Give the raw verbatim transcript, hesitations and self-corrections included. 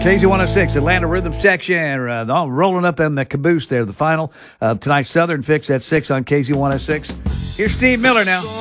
K Z one oh six, Atlanta Rhythm Section, uh, all rolling up in the caboose there. The final of tonight's Southern Fix at six on K Z one oh six. Here's Steve Miller now.